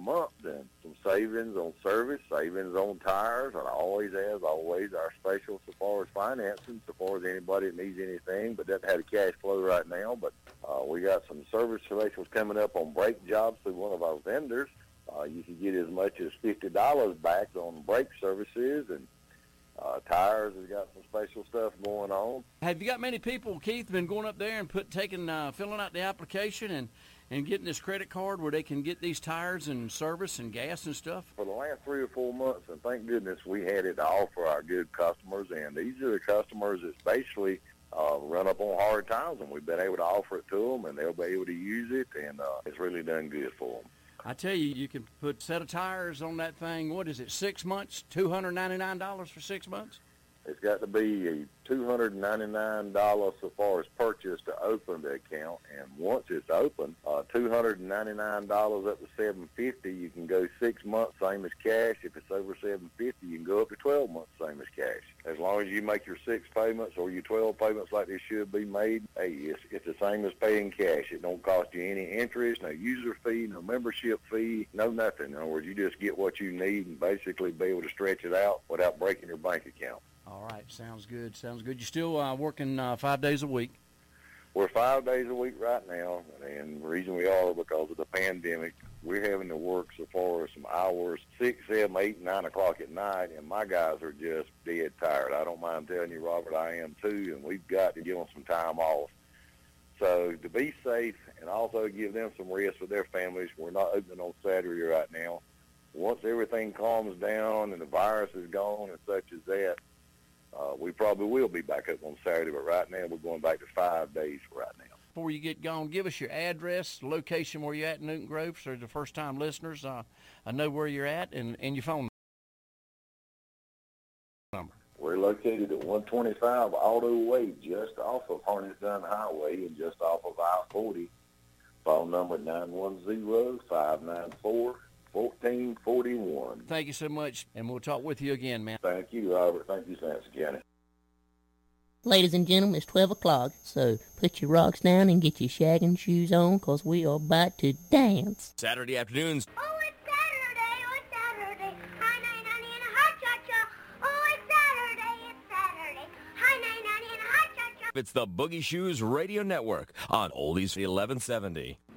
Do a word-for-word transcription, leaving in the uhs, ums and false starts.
month, and some savings on service, savings on tires, and always, as always, our special so far as financing, so far as anybody that needs anything but doesn't have the cash flow right now. But uh, we got some service specials coming up on brake jobs through one of our vendors. Uh, you can get as much as fifty dollars back on brake services, and uh, tires has got some special stuff going on. Have you got many people, Keith, been going up there and put taking uh, filling out the application and, and getting this credit card where they can get these tires and service and gas and stuff? For the last three or four months, and thank goodness we had it all for our good customers, and these are the customers that's basically uh, run up on hard times, and we've been able to offer it to them, and they'll be able to use it, and uh, it's really done good for them. I tell you, you can put a set of tires on that thing. What is it, six months, two hundred ninety-nine dollars for six months? It's got to be a two hundred ninety-nine dollars so far as purchase to open the account, and once it's open, uh, two hundred ninety-nine dollars up to seven hundred fifty dollars. You can go six months, same as cash. If it's over seven hundred fifty dollars, you can go up to twelve months, same as cash. As long as you make your six payments or your twelve payments like they should be made, hey, it's, it's the same as paying cash. It don't cost you any interest, no user fee, no membership fee, no nothing. In other words, you just get what you need and basically be able to stretch it out without breaking your bank account. All right, sounds good, sounds good. You're still uh, working uh, five days a week? We're five days a week right now, and the reason we are because of the pandemic. We're having to work so far as some hours, six, seven, eight, nine o'clock at night, and my guys are just dead tired. I don't mind telling you, Robert, I am too, and we've got to give them some time off. So to be safe and also give them some rest with their families, we're not opening on Saturday right now. Once everything calms down and the virus is gone and such as that, Uh, we probably will be back up on Saturday, but right now we're going back to five days right now. Before you get gone, give us your address, location where you're at in Newton Grove, so the first-time listeners uh, I know where you're at, and, and your phone number. We're located at one twenty-five Auto Way, just off of Harness Dunn Highway and just off of I forty. Phone number nine one zero, five nine four, one four four one. Thank you so much, and we'll talk with you again, man. Thank you, Robert. Thank you, Sansom County. Ladies and gentlemen, it's twelve o'clock, so put your rocks down and get your shagging shoes on, because we are about to dance. Saturday afternoons. Oh, it's Saturday, oh, it's Saturday. Hi, nine, ninety, and a hot cha-cha. Oh, it's Saturday, it's Saturday. Hi, nine, ninety, and a hot cha-cha. It's the Boogie Shoes Radio Network on Oldies eleven seventy.